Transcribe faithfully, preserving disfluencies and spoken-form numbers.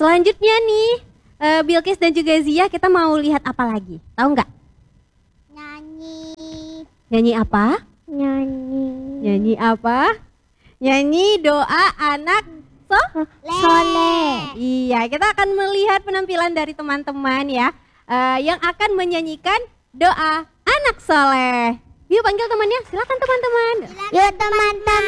selanjutnya nih, uh, Bilqis dan juga Zia, kita mau lihat apa lagi? Tahu nggak? Nyanyi. Nyanyi apa? Nyanyi. Nyanyi apa? Nyanyi doa anak so? Soleh. Iya, kita akan melihat penampilan dari teman-teman ya, uh, yang akan menyanyikan doa anak soleh. Yuk panggil temannya, silakan teman-teman. Yuk teman-teman.